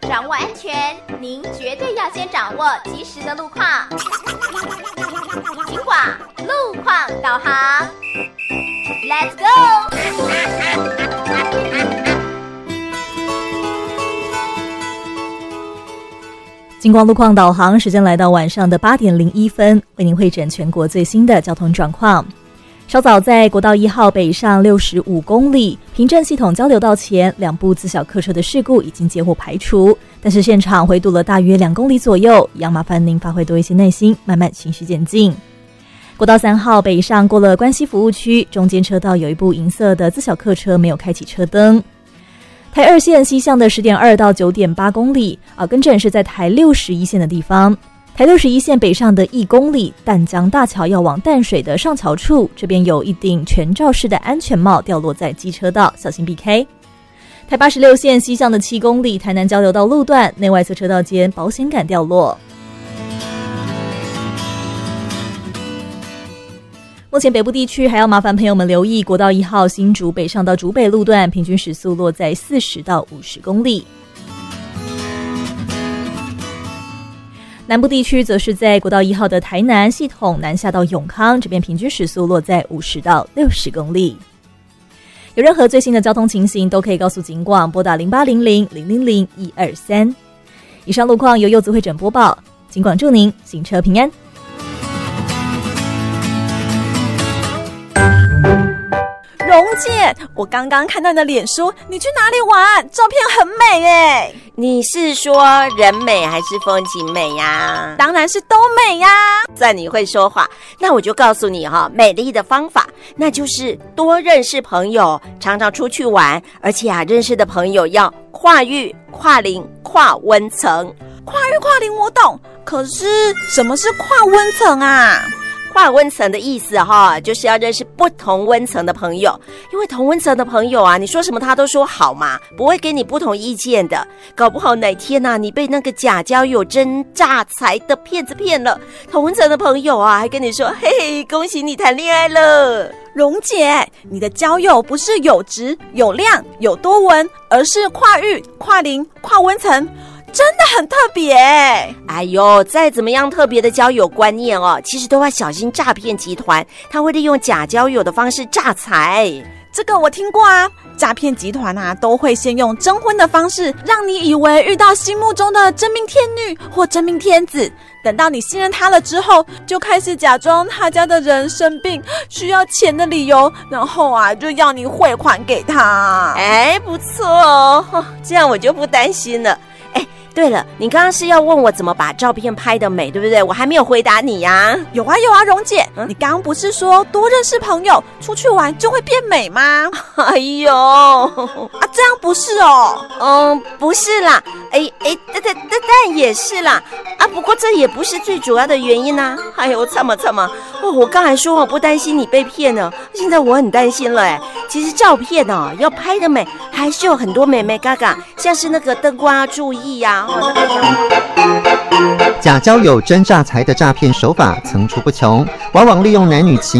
掌握安全，您绝对要先掌握及时的路况。警广路况导航 ，Let's go！ 警广路况导航时间来到晚上的8点01分，为您汇整全国最新的交通状况。稍早在国道1号北上65公里平镇系统交流道前，2部自小客车的事故已经接获排除，但是现场回堵了大约2公里左右，一样麻烦您发挥多一些耐心，慢慢循序渐进。国道3号北上过了关西服务区，中间车道有一部银色的自小客车没有开启车灯。台2线西向的 10.2 到 9.8 公里更正是在台61线的地方。台61线北上的1公里，淡江大桥要往淡水的上桥处，这边有一顶全罩式的安全帽掉落在机车道，小心避开。台86线西向的7公里，台南交流道路段内外侧车道间保险杆掉落。目前北部地区还要麻烦朋友们留意国道1号新竹北上到竹北路段，平均时速落在40到50公里。南部地区则是在国道1号的台南系统南下到永康，这边平均时速落在50到60公里。有任何最新的交通情形都可以告诉警广，拨打0800-000-123。以上路况由柚子会诊播报，警广祝您行车平安。 蓉姐，我刚刚看到你的脸书，你去哪里玩？照片很美耶！ 你是说人美还是风景美呀？ 当然是都美呀！ 算你会说话，那我就告诉你美丽的方法，那就是多认识朋友，常常出去玩，而且认识的朋友要跨域、跨龄、跨温层。 跨域跨龄我懂，可是什么是跨温层啊？ 跨温层的意思就是要认识不同温层的朋友，因为同温层的朋友你说什么他都说好嘛，不会给你不同意见的。搞不好哪天你被那个假交友真诈财的骗子骗了，同温层的朋友还跟你说，嘿嘿，恭喜你谈恋爱了。 蓉姐，你的交友不是有质有量有多温，而是跨域跨龄跨温层，真的很特别。 哎呦，再怎么样特别的交友观念其实都要小心诈骗集团，他会利用假交友的方式诈财。 这个我听过啊，诈骗集团都会先用征婚的方式，让你以为遇到心目中的真命天女或真命天子，等到你信任他了之后，就开始假装他家的人生病需要钱的理由，然后就要你汇款给他。 不错这样我就不担心了。对了，你刚刚是要问我怎么把照片拍得美，对不对？我还没有回答你呀。 有啊，蓉姐，你刚刚不是说多认识朋友，出去玩就会变美吗？ 哎呦这样不是哦？ 不是啦，但也是啦不过这也不是最主要的原因啊。哎呦，惨嘛我刚才说我不担心你被骗了，现在我很担心了其实照片要拍得美，还是有很多美美嘎嘎，像是那个灯光要注意假交友真诈财的诈骗手法层出不穷，往往利用男女情